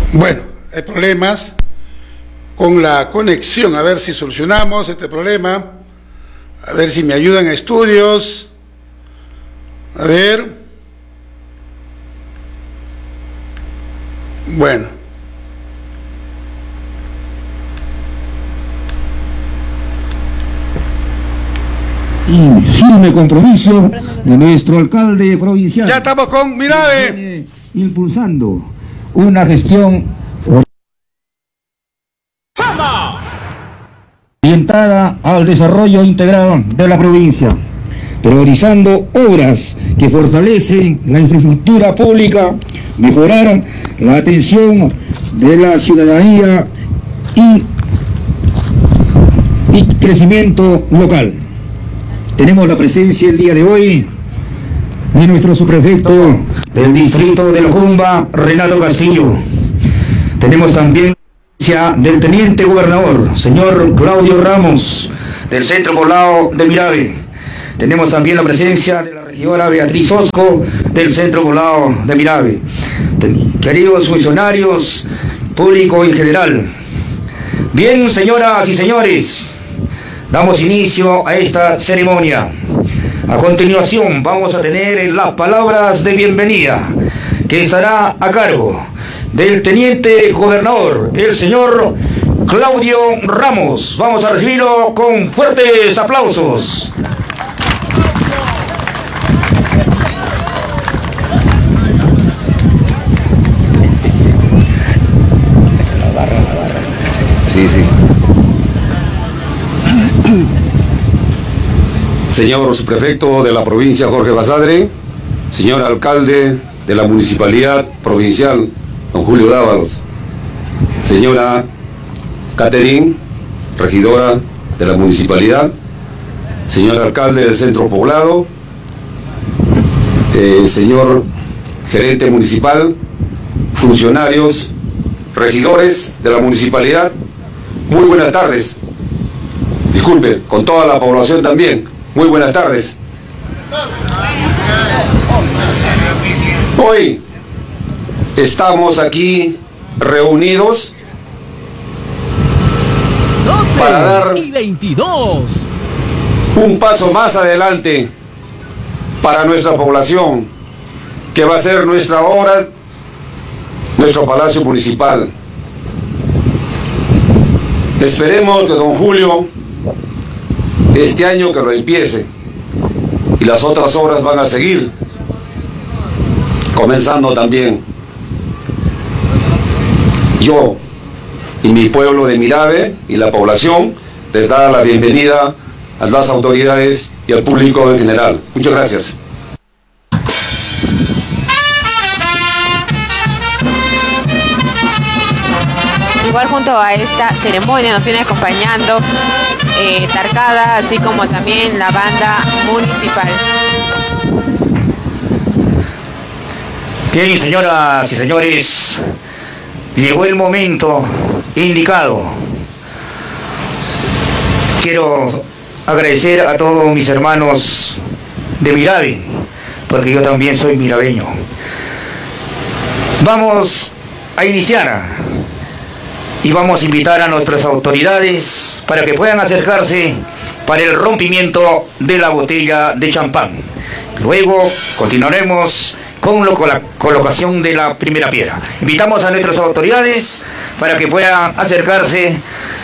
Bueno, hay problemas con la conexión, a ver si solucionamos este problema, a ver si me ayudan a estudios, a ver, bueno. Y firme compromiso de nuestro alcalde provincial. Ya estamos con Mirabe. Impulsando una gestión orientada al desarrollo integral de la provincia, priorizando obras que fortalecen la infraestructura pública, mejorar la atención de la ciudadanía y crecimiento local. Tenemos la presencia el día de hoy de nuestro subprefecto del distrito de Locumba, Renato Castillo. Tenemos también la presencia del teniente gobernador, señor Claudio Ramos, del centro poblado de Mirabe. Tenemos también la presencia de la regidora Beatriz Osco, del centro poblado de Mirabe. Queridos funcionarios, público en general. Bien, señoras y señores, damos inicio a esta ceremonia. A continuación vamos a tener las palabras de bienvenida que estará a cargo del teniente gobernador, el señor Claudio Ramos. Vamos a recibirlo con fuertes aplausos. Sí. Señor subprefecto de la provincia Jorge Basadre, señor alcalde de la municipalidad provincial don Julio Dávalos, señora Catherine, regidora de la municipalidad, señor alcalde del centro poblado, señor gerente municipal, funcionarios, regidores de la municipalidad, muy buenas tardes. Disculpe, con toda la población también. Muy buenas tardes. Hoy estamos aquí reunidos para dar un paso más adelante para nuestra población, que va a ser nuestra obra, nuestro Palacio Municipal. Esperemos que don Julio este año que lo empiece, y las otras obras van a seguir comenzando también. Yo y mi pueblo de Mirabe y la población les da la bienvenida a las autoridades y al público en general. Muchas gracias. Igual junto a esta ceremonia nos viene acompañando Tarcada, así como también la banda municipal. Bien, señoras y señores, llegó el momento indicado. Quiero agradecer a todos mis hermanos de Mirabe, porque yo también soy mirabeño. Vamos a iniciar y vamos a invitar a nuestras autoridades para que puedan acercarse para el rompimiento de la botella de champán. Luego continuaremos con la colocación de la primera piedra. Invitamos a nuestras autoridades para que puedan acercarse.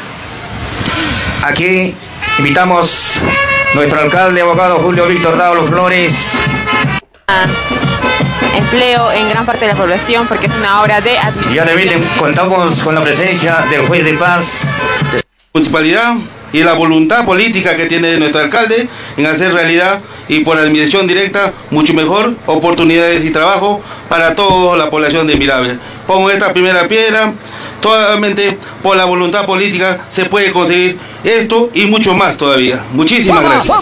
Aquí invitamos a nuestro alcalde, abogado Julio Víctor Dávalos Flores. Empleo en gran parte de la población, porque es una obra de administración. Ya también contamos con la presencia del juez de paz de la municipalidad y la voluntad política que tiene nuestro alcalde en hacer realidad, y por administración directa, mucho mejor oportunidades y trabajo para toda la población de Mirabe. Pongo esta primera piedra. Solamente por la voluntad política se puede conseguir esto y mucho más todavía. Muchísimas gracias.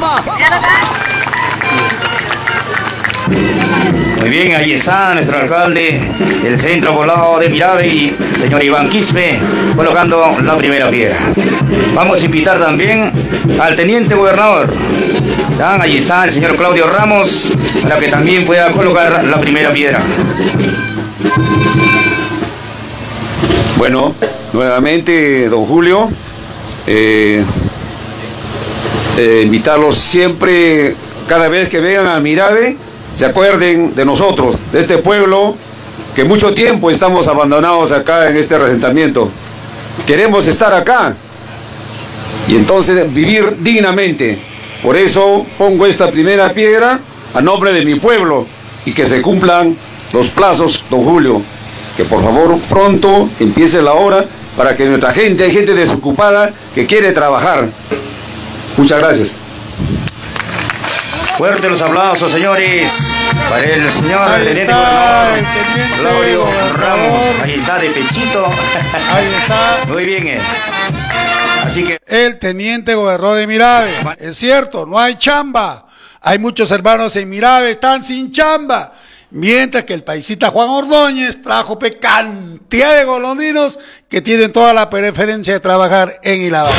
Muy bien, ahí está nuestro alcalde del centro poblado de Mirabe, y señor Iván Quispe, colocando la primera piedra. Vamos a invitar también al teniente gobernador. Ahí está el señor Claudio Ramos, para que también pueda colocar la primera piedra. Bueno, nuevamente, don Julio, invitarlos siempre, cada vez que vengan a Mirave, se acuerden de nosotros, de este pueblo, que mucho tiempo estamos abandonados acá en este asentamiento. Queremos estar acá y entonces vivir dignamente. Por eso pongo esta primera piedra a nombre de mi pueblo y que se cumplan los plazos, don Julio. Que por favor pronto empiece la hora para que nuestra gente, hay gente desocupada que quiere trabajar. Muchas gracias. Fuerte los aplausos, señores, para el señor teniente gobernador Claudio Ramos. Ahí está, de pechito. Ahí está. Muy bien, Así que el teniente gobernador de Mirave. Es cierto, no hay chamba. Hay muchos hermanos en Mirave, están sin chamba. Mientras que el paisita Juan Ordóñez trajo cantidad de golondrinos que tienen toda la preferencia de trabajar en Ilava.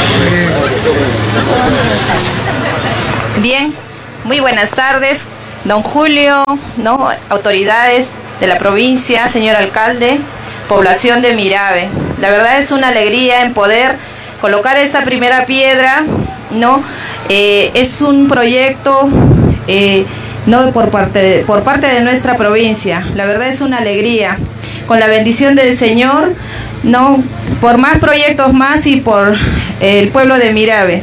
Bien, muy buenas tardes, don Julio, ¿no? Autoridades de la provincia, señor alcalde, población de Mirave. La verdad es una alegría en poder colocar esa primera piedra, ¿no? Es un proyecto no por parte de nuestra provincia. La verdad es una alegría. Con la bendición del Señor, ¿no? Por más proyectos más y por el pueblo de Mirave.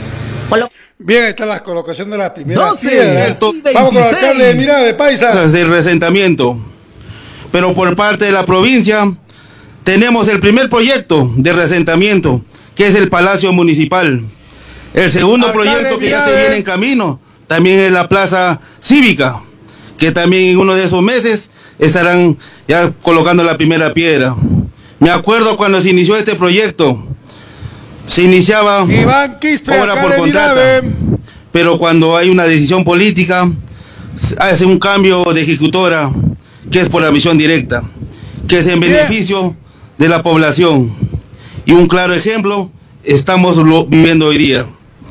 Bien, está la colocación de la primera 12, piedra. Vamos con el alcalde de Mirave, paisa. Del resentamiento. Pero por parte de la provincia tenemos el primer proyecto de resentamiento, que es el Palacio Municipal. El segundo proyecto que ya se viene en camino también es la Plaza Cívica, que también en uno de esos meses estarán ya colocando la primera piedra. Me acuerdo cuando se inició este proyecto, se iniciaba Iván Quispe, obra por contrato, pero cuando hay una decisión política, hace un cambio de ejecutora, que es por la misión directa, que es en beneficio de la población. Y un claro ejemplo estamos viviendo hoy día.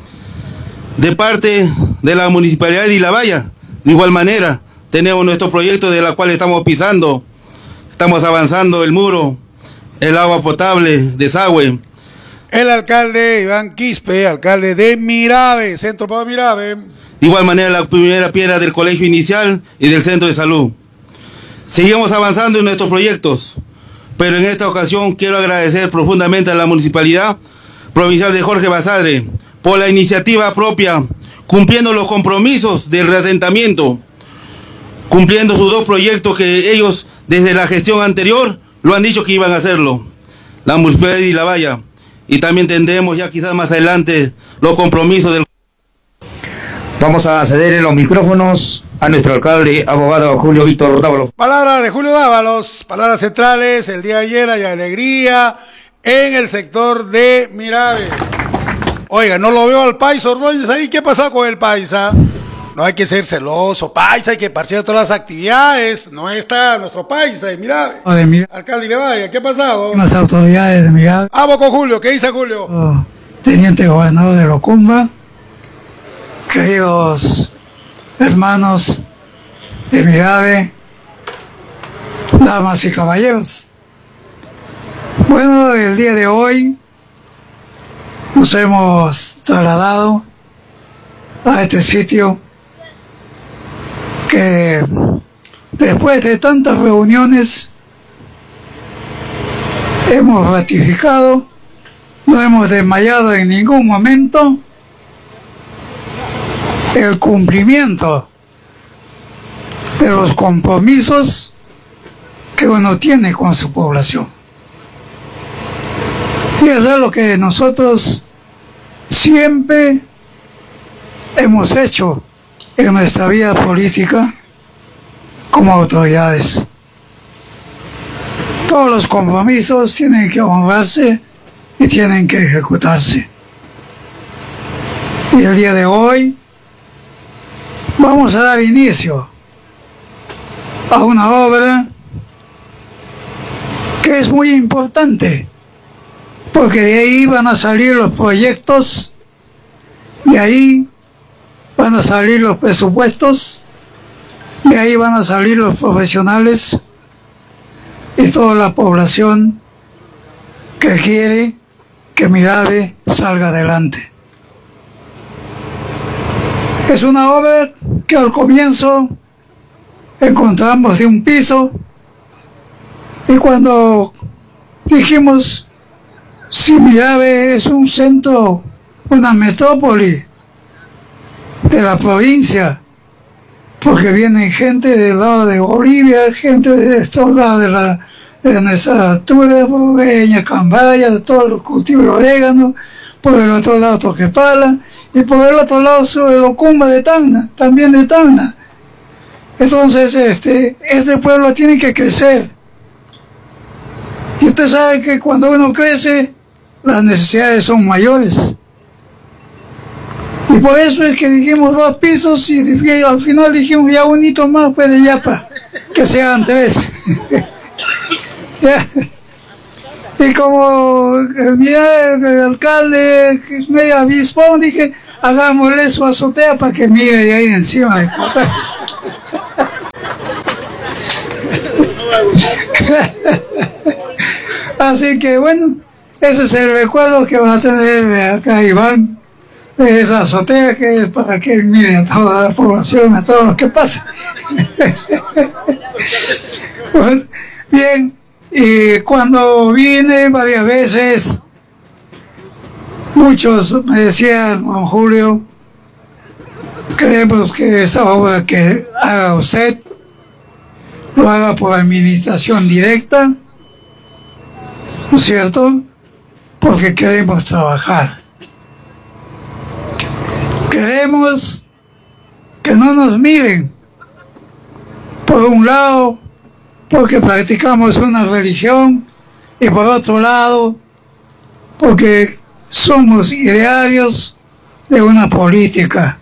De parte de la Municipalidad de Ilabaya, de igual manera, tenemos nuestro proyecto de la cual estamos pisando, estamos avanzando el muro, el agua potable, desagüe. El alcalde Iván Quispe, alcalde de Mirave, Centro para Mirave. De igual manera, la primera piedra del colegio inicial y del centro de salud. Seguimos avanzando en nuestros proyectos, pero en esta ocasión quiero agradecer profundamente a la Municipalidad Provincial de Jorge Basadre por la iniciativa propia, cumpliendo los compromisos del reasentamiento, cumpliendo sus dos proyectos que ellos desde la gestión anterior lo han dicho que iban a hacerlo, la Municipalidad de Ilabaya, y también tendremos ya quizás más adelante los compromisos del... vamos a ceder los micrófonos a nuestro alcalde, abogado Julio Víctor Dávalos. Palabras de Julio Dávalos, palabras centrales. El día de ayer hay alegría en el sector de Mirave. Oiga, no lo veo al paisa Ordóñez ahí. ¿Qué pasa con el paisa? No hay que ser celoso, paisa, hay que participar de todas las actividades. No está nuestro paisa de Mirave. Alcalde Ilabaya, ¿qué ha pasado? Las autoridades de Mirave. Vamos con Julio, ¿qué dice Julio? Teniente gobernador de Locumba, queridos hermanos de Mirave, damas y caballeros. Bueno, el día de hoy nos hemos trasladado a este sitio que después de tantas reuniones hemos ratificado, no hemos desmayado en ningún momento el cumplimiento de los compromisos que uno tiene con su población. Y eso es lo que nosotros siempre hemos hecho en nuestra vida política como autoridades. Todos los compromisos tienen que honrarse y tienen que ejecutarse. Y el día de hoy vamos a dar inicio a una obra que es muy importante, porque de ahí van a salir los proyectos, de ahí van a salir los presupuestos, de ahí van a salir los profesionales y toda la población que quiere que Mirave salga adelante. Es una obra que al comienzo encontramos de un piso y cuando dijimos, si Mirave es un centro, una metrópoli de la provincia, porque vienen gente del lado de Bolivia, gente de estos lados de nuestra altura, Boveña, Cambaya, de todos los cultivos de orégano, por el otro lado Toquepala, y por el otro lado sobre Locumba de Tacna, también de Tacna. Entonces, este pueblo tiene que crecer. Y usted sabe que cuando uno crece, las necesidades son mayores. Y por eso es que dijimos 2 pisos y al final dijimos ya un hito más, pues de Yapa, que sean 3. Y como el alcalde que es medio avispón, dije, hagámosle su azotea para que mire de ahí encima de Cortales. Así que bueno, ese es el recuerdo que va a tener acá Iván de esa azotea, que es para que él mire a toda la población, a todo lo que pasa. Bueno, bien, y cuando vine varias veces, muchos me decían, don Julio, queremos que esa obra que haga usted lo haga por administración directa, ¿no es cierto? Porque queremos trabajar. Queremos que no nos miren, por un lado, porque practicamos una religión, y por otro lado, porque somos idearios de una política.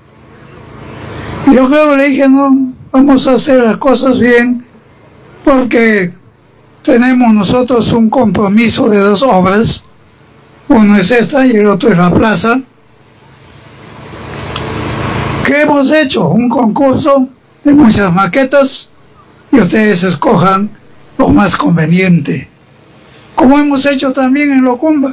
Yo creo que le dije, no, vamos a hacer las cosas bien, porque tenemos nosotros un compromiso de 2 obras, uno es esta y el otro es la plaza, que hemos hecho un concurso de muchas maquetas y ustedes escojan lo más conveniente, como hemos hecho también en Locumba.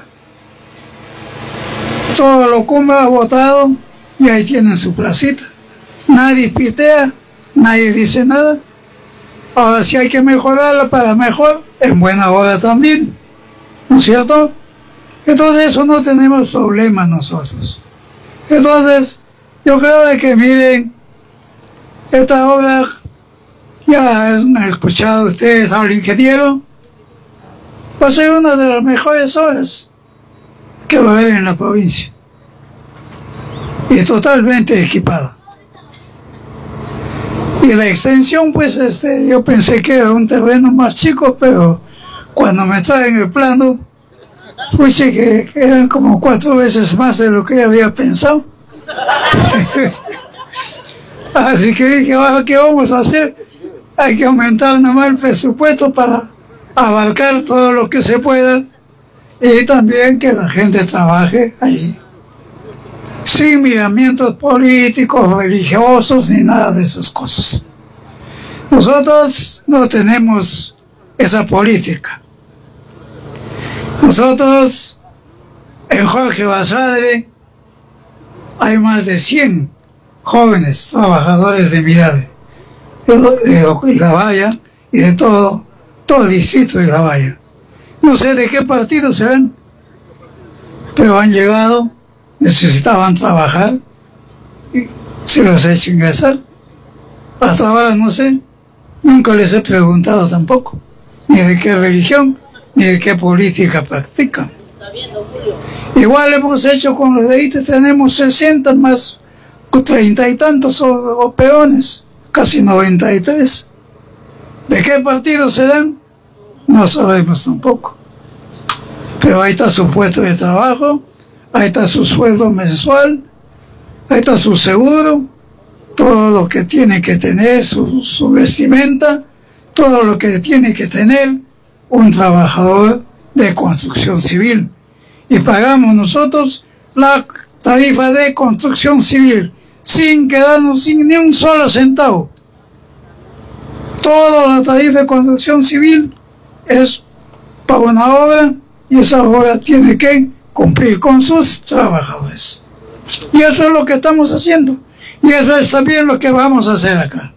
Todo Locumba ha votado y ahí tienen su placita. Nadie pitea, nadie dice nada. Ahora, si hay que mejorarla para mejor, en buena hora también, ¿no es cierto? Entonces eso no tenemos problema nosotros. Entonces yo creo de que miren, esta obra, ya han escuchado ustedes al ingeniero, va a ser una de las mejores obras que va a haber en la provincia, y totalmente equipada. Y la extensión, pues yo pensé que era un terreno más chico, pero cuando me traen el plano, puse que eran como 4 veces más de lo que había pensado. Así que dije, ahora, ¿qué vamos a hacer? Hay que aumentar nomás el presupuesto para abarcar todo lo que se pueda, y también que la gente trabaje ahí, sin miramientos políticos, religiosos, ni nada de esas cosas. Nosotros no tenemos esa política. Nosotros, en Jorge Basadre, hay más de 100 jóvenes trabajadores de Mirave, de La Valla y de todo el distrito de La Valla. No sé de qué partido serán, pero han llegado, necesitaban trabajar y se los he hecho ingresar. Hasta ahora no sé, nunca les he preguntado tampoco, ni de qué religión, ni de qué política practican. Igual hemos hecho con los de ahí, tenemos 60 más 30 y tantos o peones, casi 93. ¿De qué partido serán? No sabemos tampoco. Pero ahí está su puesto de trabajo, ahí está su sueldo mensual, ahí está su seguro, todo lo que tiene que tener, su vestimenta, todo lo que tiene que tener un trabajador de construcción civil. Y pagamos nosotros la tarifa de construcción civil, sin quedarnos sin ni un solo centavo. Toda la tarifa de construcción civil es para una obra y esa obra tiene que cumplir con sus trabajadores. Y eso es lo que estamos haciendo. Y eso es también lo que vamos a hacer acá.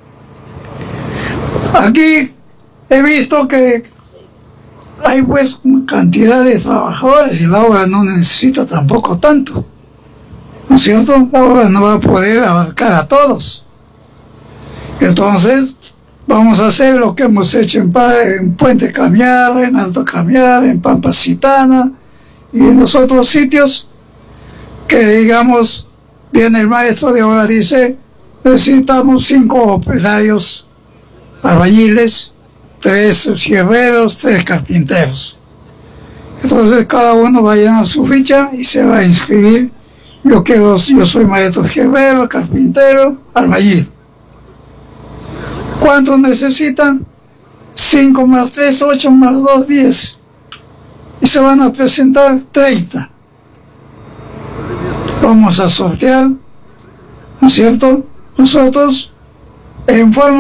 Aquí he visto que hay pues cantidad de trabajadores y la obra no necesita tampoco tanto. ¿No es cierto? La obra no va a poder abarcar a todos. Entonces, vamos a hacer lo que hemos hecho en Puente Camiar, en Alto Camiar, en Pampasitana y en los otros sitios que, digamos, viene el maestro de obra, dice, necesitamos 5 operarios albañiles, 3 fierreros, 3 carpinteros. Entonces cada uno va a llenar su ficha y se va a inscribir. Yo soy maestro fierrero, carpintero, albañil. ¿Cuántos necesitan? 5 más 3, 8 más 2, 10. Y se van a presentar 30. Vamos a sortear, ¿no es cierto? Nosotros, en forma